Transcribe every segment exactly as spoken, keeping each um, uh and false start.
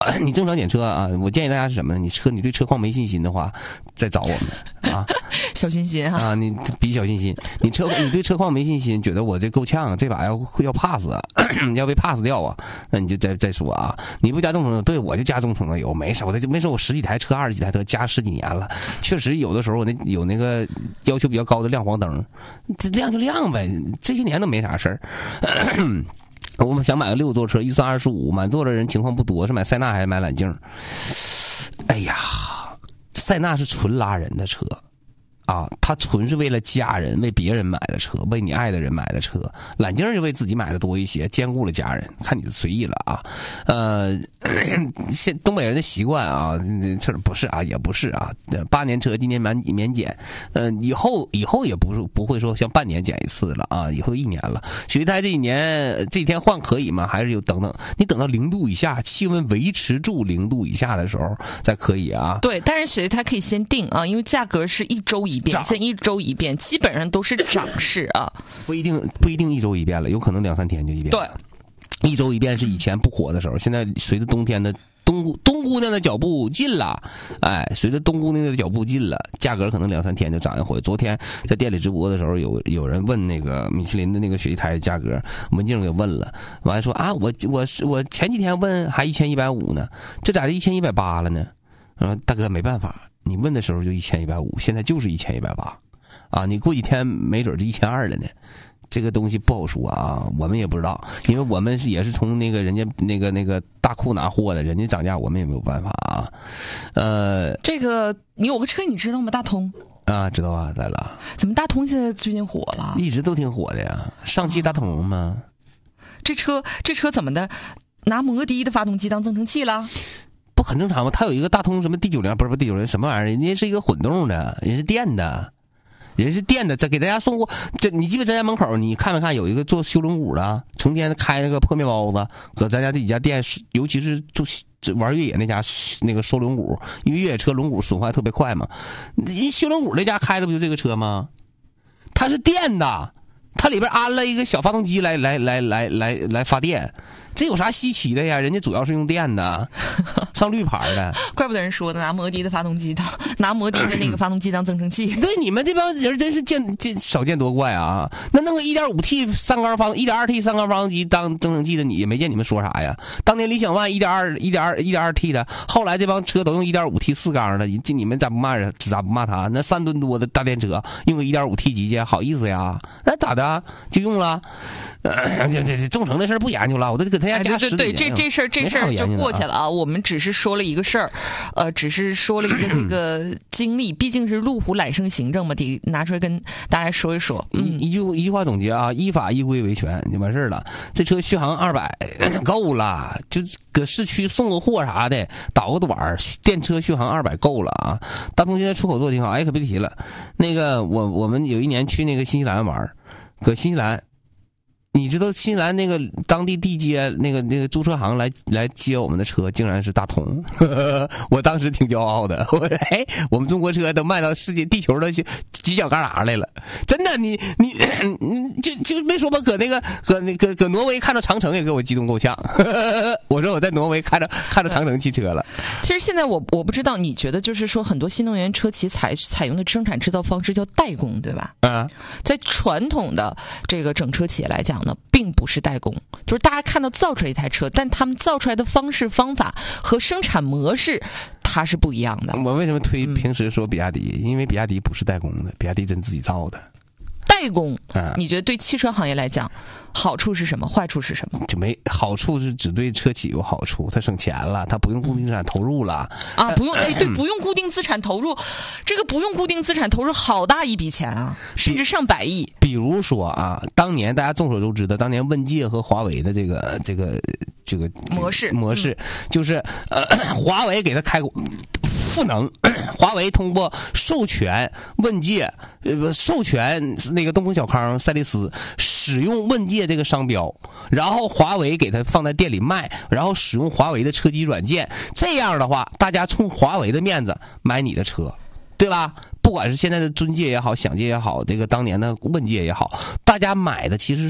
你正常检车啊，我建议大家是什么呢？你车你对车况没信心的话，再找我们啊。 小心心啊！ 啊，你比小心心，你车你对车况没信心，觉得我这够呛，这把要要 pass， 要被 pass 掉啊，那你就再再说啊。你不加重油，对我就加重重油，没啥，我这没说我十几台车、二十几台车加十几年了，确实有的时候我那有那个要求比较高的亮黄灯，这亮就亮呗，这些年都没啥事儿。我们想买个六座车，预算二十五，满座的人情况不多，是买塞纳还是买揽境？哎呀，塞纳是纯拉人的车。啊，他纯是为了家人、为别人买的车，为你爱的人买的车。揽境就为自己买的多一些，兼顾了家人，看你的随意了啊。呃，现东北人的习惯啊，这不是啊，也不是啊。八年车今年免免检，呃，以后以后也不是不会说像半年检一次了啊，以后一年了。雪地胎这一年这几天换可以吗？还是有等等？你等到零度以下，气温维持住零度以下的时候才可以啊。 对，但是雪地胎可以先定啊，因为价格是一周一变，现在一周一变，基本上都是涨势啊。 不一定不一定一周一变了，有可能两三天就一变。 对， 一周一变是以前不火的时候，现在随着冬天的冬冬姑娘的脚步近了，哎，随着冬姑娘的脚步近了，价格可能两三天就涨一回。昨天在店里直播的时候，有有人问那个米其林的那个雪地胎的价格，文静给问了，完了说啊，我我我前几天问还一千一百五呢，这咋就一千一百八了呢？啊，大哥没办法。你问的时候就一千一百五，现在就是一千一百八，啊，你过几天没准就一千二了呢。这个东西不好说啊，我们也不知道，因为我们是也是从那个人家那个那个大库拿货的，人家涨价我们也没有办法啊。呃， 这个你有个车你知道吗？大通啊，知道啊，咋了？ 怎么大通现在最近火了？ 一直都挺火的呀，上汽大通嘛。 这车这车怎么的？拿摩的的发动机当增程器了？ 不很正常吗？它有一个大通什么 D 九零，不是不是 D 九零什么玩意儿？人家是一个混动的，人是电的，人是电的，在给大家送货。这你记得咱家门口，你看没看有一个做修轮毂的，成天开那个破面包子，搁咱家这几家店，尤其是做玩越野那家那个收轮毂，因为越野车轮毂损坏特别快嘛。人修轮毂那家开的不就这个车吗？它是电的，它里边安了一个小发动机来来来来来来发电。这有啥稀奇的呀？人家主要是用电的，上绿牌的。 怪不得人说的拿摩的的发动机当拿摩的的那个发动机当增程器。 对，你们这帮人真是见见少见多怪啊！那弄个 一点五 T 三缸发 一点二 T 三缸发动机当增程器的，你也没见你们说啥呀？当年理想 ONE 一点二 一点二 一点二 T 的，后来这帮车都用 一点五 T 四缸的，你们咋不骂人？咋不骂他？那三吨多的大电车用个 一点五 T 机械，好意思呀？那咋的就用了？呃、这这众诚的事不研究了，我都给他家加十几年。 对对对，这这事儿这事儿就过去了啊。我们只是说了一个事儿，呃，只是说了一个这个经历，毕竟是路虎揽胜行政嘛，得拿出来跟大家说一说。 嗯、一一句一句话总结啊，依法依规维权就完事儿了。这车续航二百够了，就搁市区送个货啥的，倒个短儿，电车续航二百够了啊。大通现在出口做的挺好，哎，可别提了。那个我我们有一年去那个新西兰玩，搁新西兰。你知道新西兰那个当地地接那个那个租车行来来接我们的车，竟然是大通，呵呵，我当时挺骄傲的。我说，哎，我们中国车都卖到世界地球的犄角旮旯来了，真的，你你你就就没说吧？搁那个搁那搁搁挪威看到长城也给我激动够呛。呵呵，我说我在挪威看着看着长城汽车了。 其实现在我我不知道，你觉得就是说很多新能源车企采采用的生产制造方式叫代工，对吧？ 啊， 在传统的这个整车企业来讲呢，并不是代工，就是大家看到造出来一台车，但他们造出来的方式方法和生产模式它是不一样的。 我为什么推平时说比亚迪？嗯、因为比亚迪不是代工的，比亚迪真自己造的。 代工，啊、你觉得对汽车行业来讲，好处是什么？坏处是什么？ 就没好处是只对车企有好处，它省钱了，它不用固定资产投入了啊，不用哎，对，不用固定资产投入，这个不用固定资产投入好大一笔钱啊，甚至上百亿。 比如说啊，当年大家众所周知的，当年问界和华为的这个这个这个模式模式，嗯、就是呃，华为给他开过赋能，华为通过授权问界，呃，授权那个东风小康、赛力斯使用问界这个商标，然后华为给他放在店里卖，然后使用华为的车机软件，这样的话，大家冲华为的面子买你的车，对吧？不管是现在的尊界也好，享界也好，这个当年的问界也好，大家买的其实是买的华为这个，是因为有华为在背书，人家买的是华为的东西。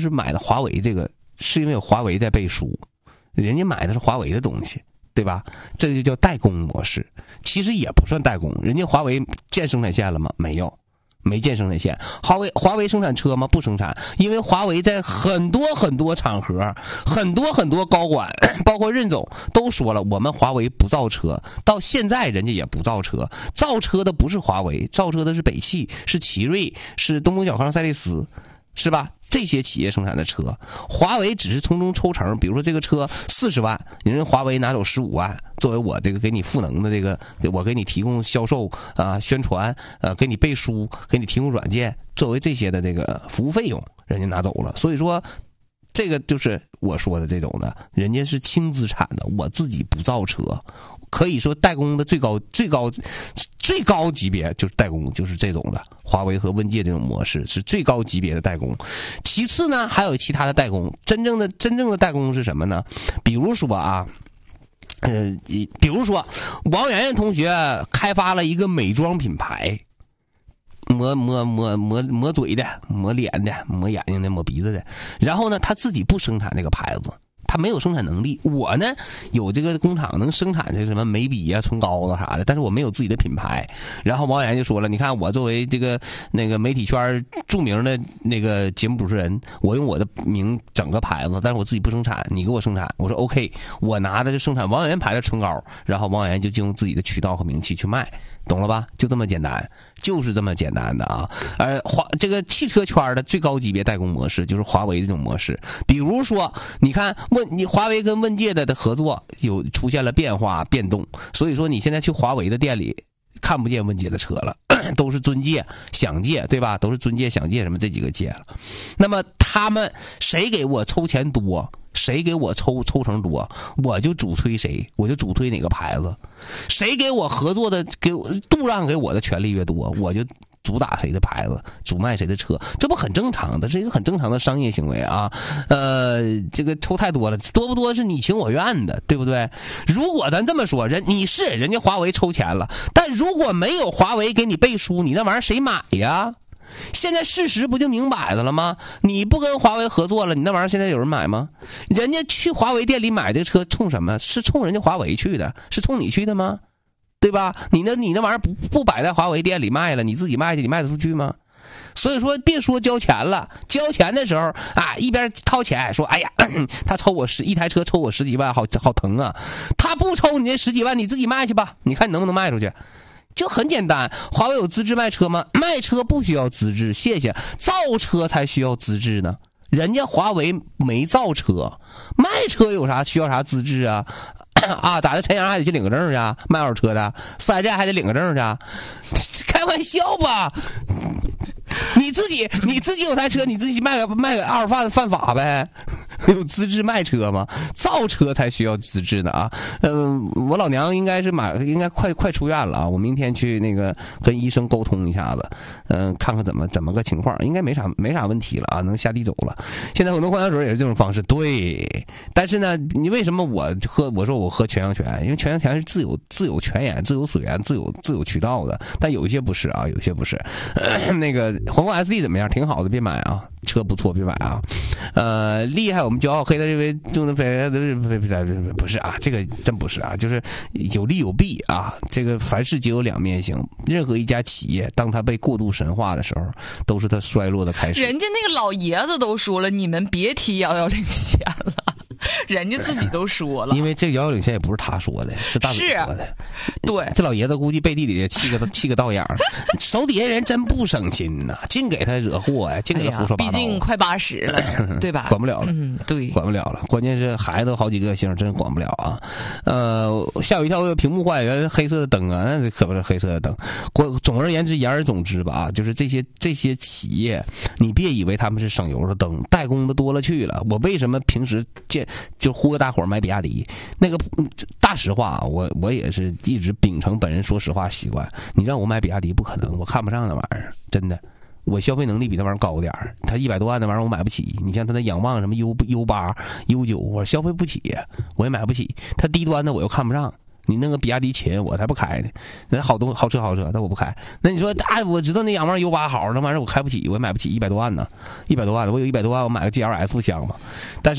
对吧？这个就叫代工模式，其实也不算代工。人家华为建生产线了吗？没有，没建生产线。华为华为生产车吗？不生产，因为华为在很多很多场合，很多很多高管，包括任总都说了，我们华为不造车，到现在人家也不造车，造车的不是华为，造车的是北汽，是奇瑞，是东风小康、赛力斯。是吧？这些企业生产的车，华为只是从中抽成。比如说这个车四十万，人家华为拿走十五万，作为我这个给你赋能的这个，我给你提供销售啊、呃、宣传，呃，给你背书，给你提供软件，作为这些的这个服务费用，人家拿走了。所以说，这个就是我说的这种的，人家是轻资产的，我自己不造车。可以说代工的最高最高最高级别就是代工，就是这种的，华为和问界这种模式是最高级别的代工。其次呢，还有其他的代工，真正的真正的代工是什么呢？比如说啊，呃，比如说王媛媛同学开发了一个美妆品牌，抹抹抹抹抹嘴的，抹脸的，抹眼睛的，抹鼻子的，然后呢，他自己不生产这个牌子。他没有生产能力，我呢有这个工厂能生产这什么眉笔啊、唇膏子啥的，但是我没有自己的品牌。然后王媛就说了，你看我作为这个那个媒体圈著名的那个节目主持人，我用我的名整个牌子，但是我自己不生产，你给我生产。我说 OK， 我拿的是生产王媛牌的唇膏，然后王媛就用自己的渠道和名气去卖。懂了吧？就这么简单，就是这么简单的啊！而华这个汽车圈的最高级别代工模式就是华为这种模式。比如说，你看问你华为跟问界的的合作有出现了变化变动，所以说你现在去华为的店里看不见问界的车了，都是尊界、享界，对吧？都是尊界、享界什么这几个界了。那么他们谁给我抽钱多？谁给我抽抽成多，我就主推谁，我就主推哪个牌子。谁给我合作的，给我度让给我的权利越多，我就主打谁的牌子，主卖谁的车，这不很正常的，是一个很正常的商业行为啊。呃，这个抽太多了，多不多是你情我愿的，对不对？如果咱这么说，人你是人家华为抽钱了，但如果没有华为给你背书，你那玩意儿谁买呀？现在事实不就明摆着了吗？你不跟华为合作了，你那玩意儿现在有人买吗？人家去华为店里买这车冲什么？是冲人家华为去的，是冲你去的吗？对吧？你那你那玩意儿不不摆在华为店里卖了，你自己卖去，你卖得出去吗？所以说，别说交钱了，交钱的时候啊，一边掏钱说，哎呀，他抽我十一台车，抽我十几万，好好疼啊！他不抽你那十几万，你自己卖去吧，你看你能不能卖出去？就很简单，华为有资质卖车吗？卖车不需要资质，谢谢。造车才需要资质呢。人家华为没造车，卖车有啥需要啥资质啊？啊，咋的？陈阳还得去领个证去啊？卖二手车的四 S 店还得领个证去啊？开玩笑吧？你自己你自己有台车，你自己卖个卖个二手贩犯法呗？有资质卖车吗？造车才需要资质呢啊！嗯、呃，我老娘应该是马，应该快快出院了啊！我明天去那个跟医生沟通一下子，嗯、呃，看看怎么怎么个情况，应该没啥没啥问题了啊，能下地走了。现在很多矿泉水也是这种方式，对。但是呢，你为什么我喝？我说我喝全阳泉，因为全阳泉是自有自有泉眼、自有水源、自有自有渠道的，但有一些不是啊，有一些不是。呃、那个皇冠 S D 怎么样？挺好的，别买啊，车不错，别买啊。呃，厉害，我们骄傲黑的这位就能飞不是啊，这个真不是啊，就是有利有弊啊。这个凡事皆有两面性，任何一家企业当它被过度神化的时候，都是它衰落的开始。 人家那个老爷子都说了，你们别提遥遥领先了。人家自己都说了， 因为这个遥遥领先也不是他说的，是大嘴说的。 对， 这老爷子估计背地里气个气个倒眼儿，手底下人真不省心呐，净给他惹祸呀，净给他胡说八道。 毕竟快八十了，对吧？ 管不了了， 嗯，对， 管不了了。关键是孩子好几个星，真管不了啊。呃，吓我一跳，我屏幕坏，原来是黑色的灯啊，那可不是黑色的灯。总而言之，言而总之吧，啊，就是这些这些企业，你别以为他们是省油的灯，代工的多了去了。我为什么平时见就呼个大伙买比亚迪？那个大实话，我我也是一直秉承本人说实话习惯。你让我买比亚迪不可能，我看不上那玩意儿，真的。我消费能力比那玩意儿高点儿，他一百多万的玩意儿我买不起。你像他那仰望什么 U U 八、U 九，我消费不起，我也买不起。他低端的我又看不上。你那个比亚迪秦我才不开呢，那好东好车好车，但我不开。那你说啊，我知道那仰望 U 八好，那玩意儿我开不起，我也买不起，一百多万呢，一百多万的，我有一百多万，我买个 G L S 不香吗？但是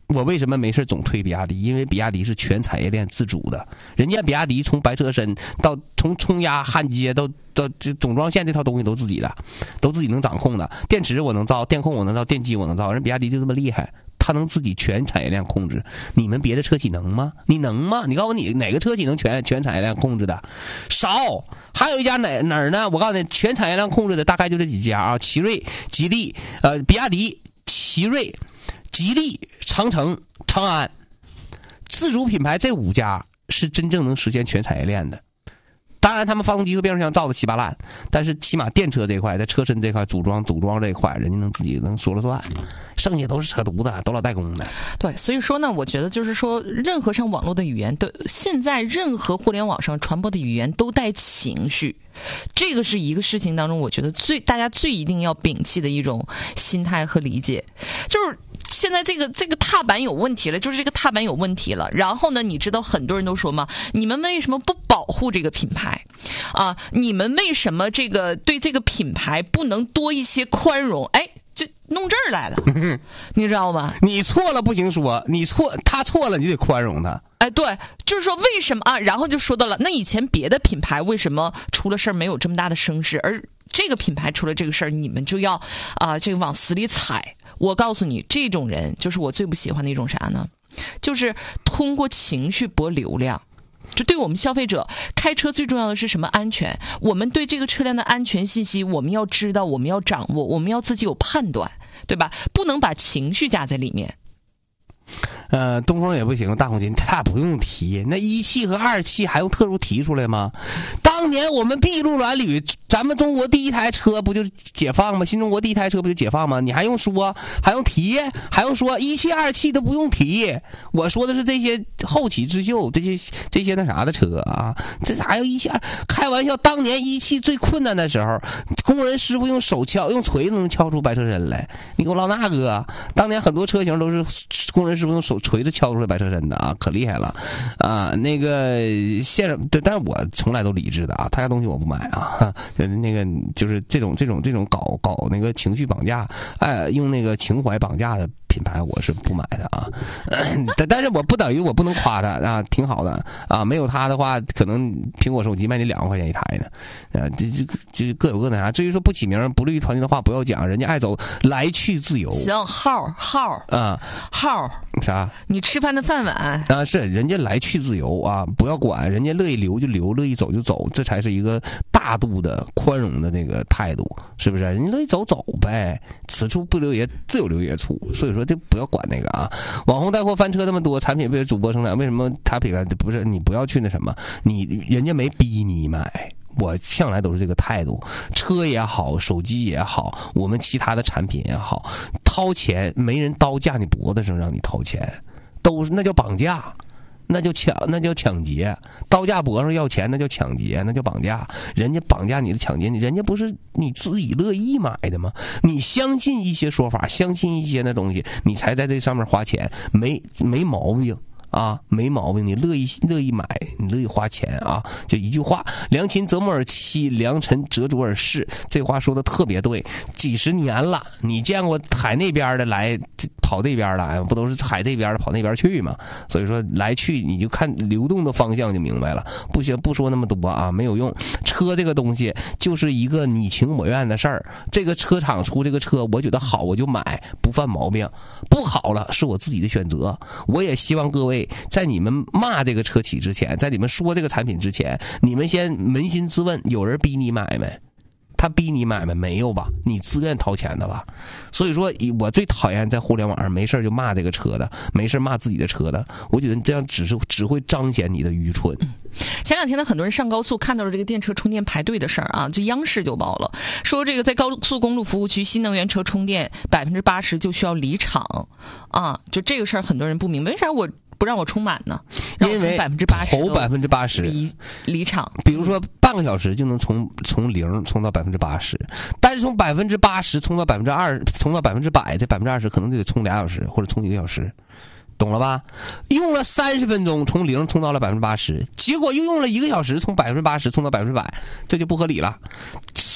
我为什么没事总推比亚迪？因为比亚迪是全产业链自主的，人家比亚迪从白车身到从冲压焊接到到这总装线这套东西都自己的，都自己能掌控的。电池我能造，电控我能造，电机我能造，人比亚迪就这么厉害，他能自己全产业链控制。你们别的车企能吗？你能吗？你告诉我你哪个车企能全全产业链控制的？少，还有一家哪哪儿呢？我告诉你，全产业链控制的大概就这几家啊：奇瑞、吉利、呃比亚迪、奇瑞。吉利、长城、长安，自主品牌这五家是真正能实现全产业链的。当然，他们发动机和变速箱造的稀巴烂，但是起码电车这块，在车身这块组装、组装这块，人家能自己能说了算，剩下都是扯犊子，都老代工的。 对，所以说呢，我觉得就是说，任何上网络的语言都，现在任何互联网上传播的语言都带情绪。这个是一个事情当中，我觉得最大家最一定要摒弃的一种心态和理解，就是现在这个这个踏板有问题了，就是这个踏板有问题了。然后呢，你知道很多人都说嘛，你们为什么不保护这个品牌啊？你们为什么这个对这个品牌不能多一些宽容？哎，就弄这儿来了，你知道吗？ 你错了不行说，你错，他错了你得宽容他。 哎，对，就是说为什么啊？然后就说到了，那以前别的品牌为什么出了事儿没有这么大的声势，而这个品牌出了这个事儿，你们就要啊、呃、这个往死里踩？我告诉你，这种人就是我最不喜欢的一种啥呢？就是通过情绪博流量。就对我们消费者，开车最重要的是什么？安全。我们对这个车辆的安全信息，我们要知道，我们要掌握，我们要自己有判断，对吧？不能把情绪加在里面。 呃，东风也不行，大红旗他不用提，那一汽和二汽还用特殊提出来吗？当年我们筚路蓝缕，咱们中国第一台车不就是解放吗？新中国第一台车不就解放吗？你还用说，还用提，还用说一汽二汽都不用提。我说的是这些后起之秀，这些这些那啥的车啊，这啥叫一汽二？开玩笑，当年一汽最困难的时候，工人师傅用手敲，用锤子能敲出白车身来。你给我唠那个，当年很多车型都是工人师傅用手锤子敲出来白车身的啊，可厉害了啊！那个现对，但是我从来都理智的啊，他家东西我不买啊。那个就是这种这种这种搞搞那个情绪绑架，哎，用那个情怀绑架的品牌，我是不买的啊。但但是我不等于我不能夸他啊，挺好的啊。没有他的话，可能苹果手机卖你两万块钱一台呢。啊，这这这各有各那啥。至于说不起名不利于团结的话，不要讲，人家爱走来去自由。 行，号号啊号啥？ 你吃饭的饭碗啊，是人家来去自由啊，不要管人家乐意留就留，乐意走就走，这才是一个大度的宽容的那个态度，是不是？人家乐意走走呗，此处不留爷，自有留爷处。所以说，这不要管那个啊。网红带货翻车那么多，产品被主播生产，为什么他比不是？你不要去那什么，你人家没逼你买。我向来都是这个态度，车也好，手机也好，我们其他的产品也好，掏钱没人刀架你脖子上让你掏钱，都是那叫绑架，那叫抢，那叫抢劫，刀架脖上要钱那叫抢劫，那叫绑架。人家绑架你的抢劫你，人家不是你自己乐意买的吗？你相信一些说法，相信一些那东西，你才在这上面花钱，没没毛病。啊，没毛病，你乐意乐意买，你乐意花钱啊！就一句话，良禽择木而栖，良辰择主而事。这话说的特别对，几十年了，你见过海那边的来跑这边来，不都是海这边的跑那边去吗？所以说来去你就看流动的方向就明白了。不行，不说那么多啊，没有用。车这个东西就是一个你情我愿的事儿。这个车厂出这个车，我觉得好我就买，不犯毛病；不好了是我自己的选择。我也希望各位。在你们骂这个车企之前，在你们说这个产品之前，你们先扪心自问，有人逼你买没？他逼你买没？没有吧？你自愿掏钱的吧？所以说我最讨厌在互联网上没事就骂这个车的，没事骂自己的车的。我觉得这样只是只会彰显你的愚蠢。 前两天呢，很多人上高速看到了这个电车充电排队的事儿啊，这央视就报了，说这个在高速公路服务区，新能源车充电百分之八十就需要离场啊，就这个事儿很多人不明白，为啥我不让我充满呢？ 因为百分之八十头百分之八十离离场， 比如说半个小时就能从从零充到百分之八十，但是从百分之八十充到百分之二，充到百分之百，这百分之二十可能就得充俩小时或者充一个小时。懂了吧？用了三十分钟从零充到了百分之八十，结果又用了一个小时从百分之八十充到百分之百，这就不合理了。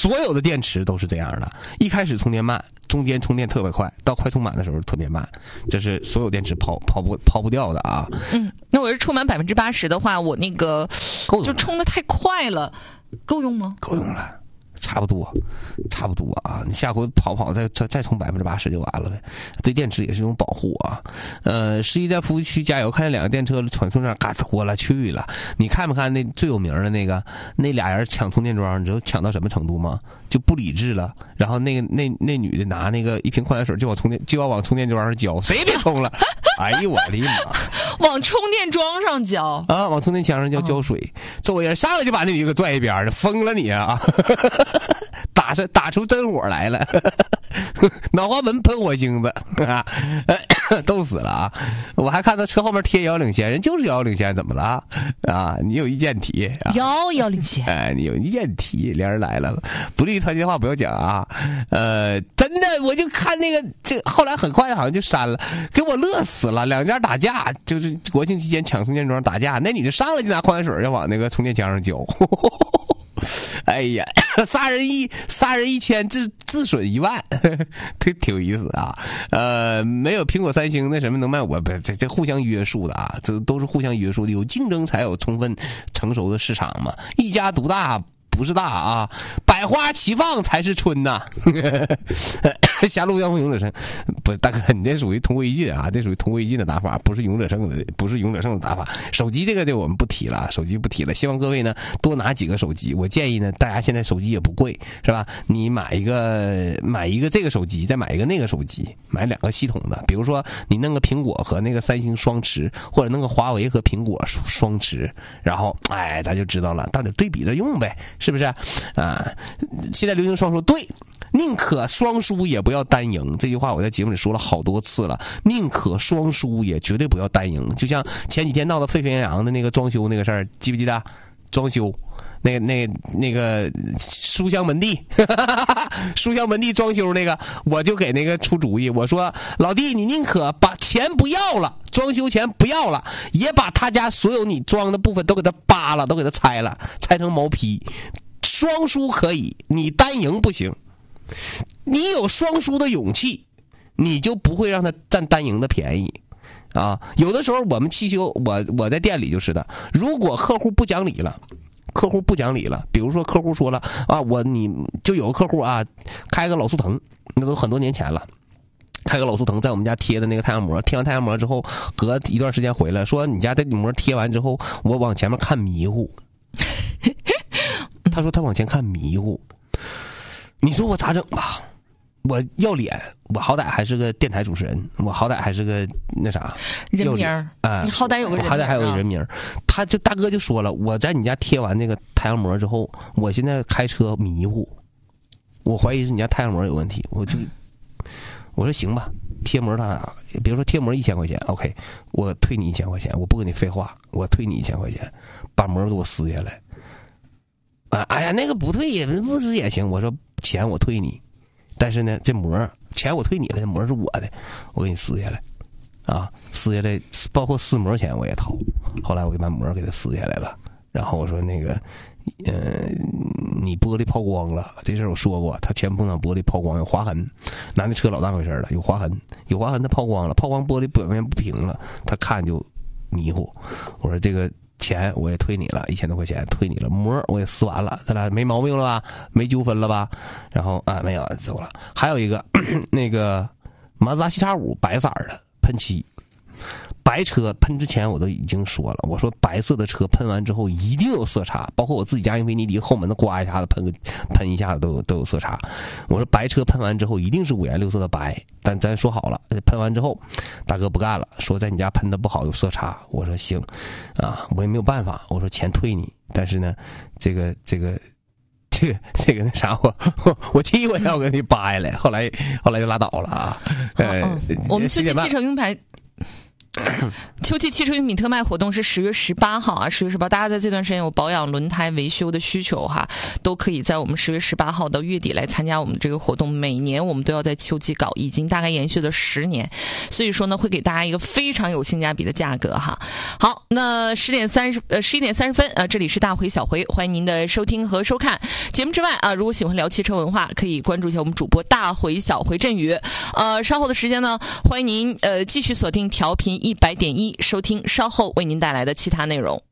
所有的电池都是这样的，一开始充电慢，中间充电特别快，到快充满的时候特别慢，这是所有电池跑跑不跑不掉的啊。 嗯，那我是充满百分之八十的话，我那个就充的太快了，够用吗？ 够用了。差不多，差不多啊！你下回跑跑再再再充百分之八十就完了呗。对电池也是一种保护啊。呃，实际在服务区加油，看见两个电车传送上，嘎拖了去了。你看没看那最有名的那个那俩人抢充电桩，你知道抢到什么程度吗？就不理智了。然后那个那那女的拿那个一瓶矿泉水就往充电就要往充电桩上浇，谁也别充了。哎呦我的妈！ 往充电桩上浇啊，往充电枪上浇浇水，周围人上来就把那女给拽一边了，疯了你啊！打出打出真火来了，脑花门喷火星子啊，逗死了啊！我还看到车后面贴遥遥领先，人就是遥遥领先，怎么了啊？你有意见提， 遥遥领先， 哎，你有意见提，两人来了，不利于团结话不要讲啊。呃，真的，我就看那个，这后来很快好像就删了，给我乐死了。两家打架，就是国庆期间抢充电桩打架，那女的上来就拿矿泉水要往那个充电枪上浇。哎呀，杀人一杀人一千，自自损一万，挺挺有意思啊。呃，没有苹果、三星那什么能卖我，不这这互相约束的啊，这都是互相约束的。有竞争才有充分成熟的市场嘛，一家独大不是大啊，百花齐放才是春呐。狭路相逢勇者胜，不是大哥，你这属于同归于尽啊，这属于同归于尽的打法，不是勇者胜的，不是勇者胜的打法。手机这个就我们不提了，手机不提了。希望各位呢多拿几个手机。我建议呢，大家现在手机也不贵，是吧？你买一个买一个这个手机，再买一个那个手机，买两个系统的。比如说你弄个苹果和那个三星双持，或者弄个华为和苹果双持，然后哎，咱就知道了，到底对比着用呗，是不是啊？现在流行双输，对。宁可双输也不要单赢，这句话我在节目里说了好多次了。宁可双输也绝对不要单赢。就像前几天闹得沸沸扬扬的那个装修那个事儿，记不记得？装修，那个那个那个书香门第，书香门第装修那个，我就给那个出主意，我说老弟，你宁可把钱不要了，装修钱不要了，也把他家所有你装的部分都给他扒了，都给他拆了，拆成毛坯。双输可以，你单赢不行。你有双输的勇气，你就不会让他占单赢的便宜啊！有的时候我们汽修，我我在店里就是的，如果客户不讲理了，客户不讲理了，比如说客户说了啊，我你就有个客户啊，开个老速腾，那都很多年前了。开个老速腾在我们家贴的那个太阳膜，贴完太阳膜之后，隔一段时间回来说，你家这膜贴完之后，我往前面看迷糊。他说他往前看迷糊。你说我咋整吧？我要脸，我好歹还是个电台主持人，我好歹还是个那啥人名儿啊，你好歹有个人名儿， 好歹还有个人名儿。他就大哥就说了，我在你家贴完那个太阳膜之后，我现在开车迷糊，我怀疑是你家太阳膜有问题。我就我说行吧，贴膜他，比如说贴膜一千块钱 ，OK， 我退你一千块钱，我不跟你废话，我退你一千块钱，把膜给我撕下来。啊，哎呀，那个不退也不撕也行。我说钱我退你，但是呢，这膜钱我退你了，这膜是我的，我给你撕下来，啊，撕下来，包括撕膜钱我也掏。后来我就把膜给他撕下来了，然后我说那个，呃，你玻璃抛光了，这事儿我说过，他前碰挡玻璃抛光有划痕，拿那车老当回事了，有划痕，有划痕，他抛光了，抛光玻璃表面不平了，他看就迷糊。我说这个。钱我也退你了，一千多块钱退你了，膜我也撕完了，咱俩没毛病了吧？没纠纷了吧？然后啊，没有走了。还有一个那个马自达 C X 五白色的喷漆，白车喷之前我都已经说了，我说白色的车喷完之后一定有色差，包括我自己家英菲尼迪后门的刮一下子喷个喷一下子都有都有色差。我说白车喷完之后一定是五颜六色的白，但咱说好了，喷完之后大哥不干了，说在你家喷的不好有色差。我说行啊，我也没有办法，我说钱退你，但是呢这个这个这个这个那啥，我我我气我要给你扒下来，后来后来就拉倒了啊。呃， 哦哦我们汽汽车用牌。 秋季汽车用品特卖活动是十月十八号啊，十月十八，大家在这段时间有保养轮胎维修的需求哈，都可以在我们十月十八号到月底来参加我们这个活动。每年我们都要在秋季搞，已经大概延续了十年，所以说呢，会给大家一个非常有性价比的价格哈。好，那十点三十呃十一点三十分呃，这里是大回小回，欢迎您的收听和收看。节目之外啊，如果喜欢聊汽车文化，可以关注一下我们主播大回小回振宇。呃，稍后的时间呢，欢迎您呃继续锁定调频一百点一，收听稍后为您带来的其他内容。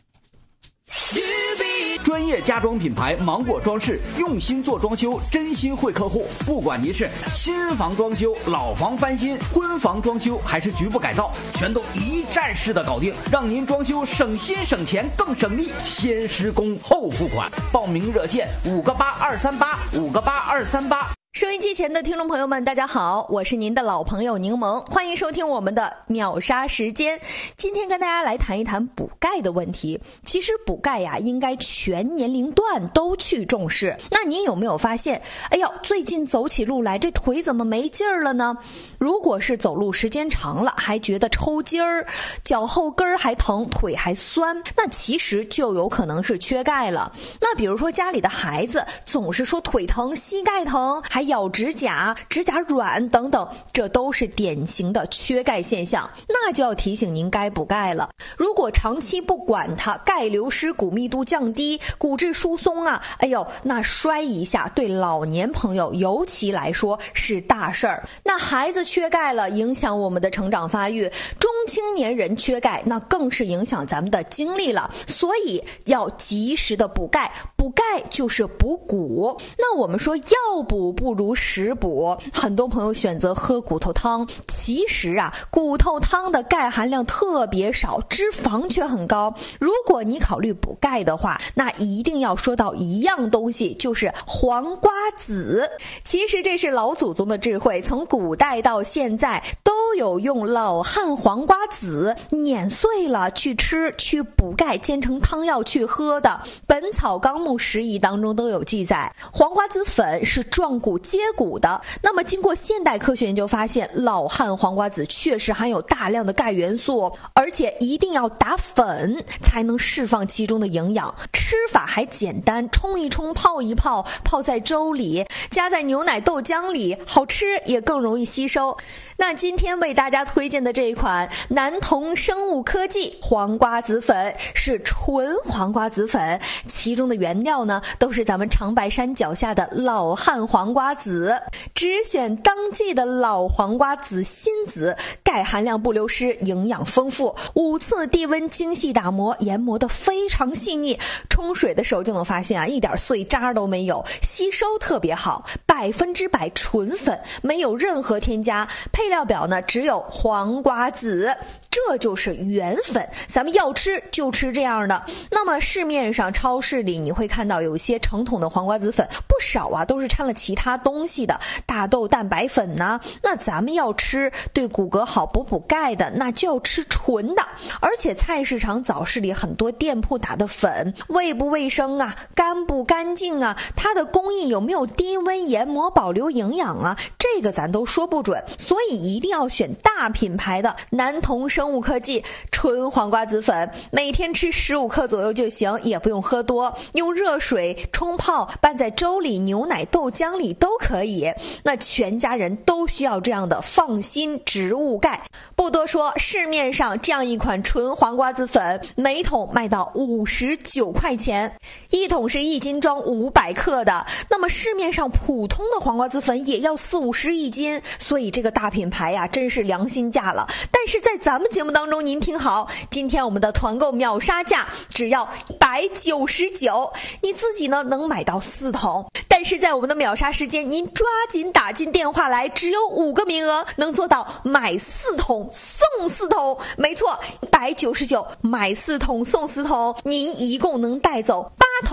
专业家装品牌芒果装饰，用心做装修，真心惠客户。不管您是新房装修、老房翻新、婚房装修，还是局部改造，全都一站式的搞定，让您装修省心省钱更省力。先施工后付款，报名热线五个八二三八五个八二三八。 收音机前的听众朋友们，大家好，我是您的老朋友柠檬，欢迎收听我们的秒杀时间。今天跟大家来谈一谈补钙的问题。其实补钙呀，应该全年龄段都去重视。那您有没有发现，哎呦，最近走起路来这腿怎么没劲儿了呢？如果是走路时间长了，还觉得抽筋儿，脚后跟还疼，腿还酸，那其实就有可能是缺钙了。那比如说家里的孩子总是说腿疼、膝盖疼，还咬指甲、指甲软等等，这都是典型的缺钙现象，那就要提醒您该补钙了。如果长期不管它，钙流失、骨密度降低、骨质疏松啊，哎呦，那摔一下对老年朋友尤其来说是大事儿。那孩子缺钙了，影响我们的成长发育；中青年人缺钙，那更是影响咱们的精力了。所以要及时的补钙，补钙就是补骨。那我们说药补不如食补，很多朋友选择喝骨头汤，其实啊，骨头汤的钙含量特别少，脂肪却很高。如果你考虑补钙的话，那一定要说到一样东西，就是黄瓜子。其实这是老祖宗的智慧，从古代到现在都有用老汉黄瓜子碾碎了去吃，去补钙，煎成汤药去喝的。本草纲目拾遗当中都有记载，黄瓜子粉是壮骨接骨的。那么经过现代科学研究发现，老汉黄瓜子确实含有大量的钙元素，而且一定要打粉才能释放其中的营养。吃法还简单，冲一冲，泡一泡，泡在粥里，加在牛奶豆浆里，好吃也更容易吸收。那今天为大家推荐的这一款南同生物科技黄瓜子粉是纯黄瓜子粉，其中的原料呢都是咱们长白山脚下的老汉黄瓜子，只选当季的老黄瓜子新籽，钙含量不流失，营养丰富，五次低温精细打磨，研磨得非常细腻，冲水的时候就能发现啊，一点碎渣都没有，吸收特别好，百分之百纯粉，没有任何添加，配料表呢只有黄瓜子，这就是原粉，咱们要吃就吃这样的。那么市面上超市里你会看到有一些成桶的黄瓜子粉，不少啊都是掺了其他东西的，大豆蛋白粉呐、啊。那咱们要吃对骨骼好、补补钙的，那就要吃纯的。而且菜市场早市里很多店铺打的粉，卫不卫生啊，干不干净啊，它的工艺有没有低温研磨保留营养啊，这个咱都说不准。所以一定要选大品牌的南同生物科技纯黄瓜子粉，每天吃十五克左右就行，也不用喝多，用热水冲泡，拌在粥里、牛奶、豆浆里都可以。那全家人都需要这样的放心植物钙。不多说，市面上这样一款纯黄瓜子粉，每桶卖到五十九块钱，一桶是一斤装五百克的。那么市面上普通的黄瓜子粉也要四五十一斤，所以这个大品牌呀、啊，真是良心价了。但是在咱们节目当中，您听好，今天我们的团购秒杀价只要一百九十九，你自己呢能买到四桶。但是在我们的秒杀时间，您抓紧打进电话来，只有五个名额，能做到买四桶送四桶。没错，一百九十九买四桶送四桶，您一共能带走八桶白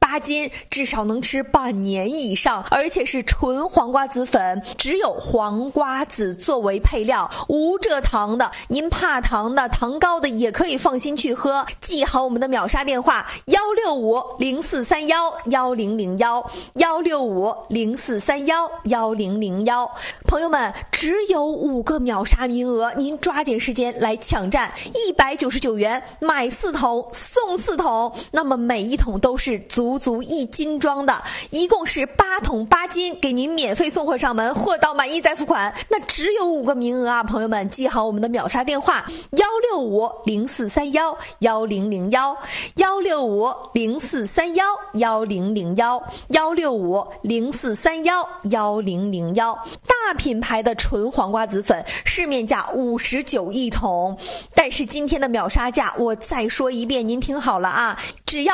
八斤，至少能吃半年以上，而且是纯黄瓜籽粉，只有黄瓜籽作为配料，无蔗糖的。您怕糖的、糖高的也可以放心去喝。记好我们的秒杀电话：幺六五零四三幺幺零零幺，幺六五零四三幺幺零零幺。朋友们，只有五个秒杀名额，您抓紧时间来抢占。一百九十九元买四桶送四桶，那么每一桶都是足足一斤装的，一共是八桶八斤，给您免费送货上门，货到满意再付款。那只有五个名额啊，朋友们记好我们的秒杀电话：幺六五零四三幺幺零零幺，幺六五零四三幺幺零零幺，幺六五零四三幺幺零零幺。大品牌的纯黄瓜籽粉市面价五十九一桶，但是今天的秒杀价我再说一遍，您听好了啊，只要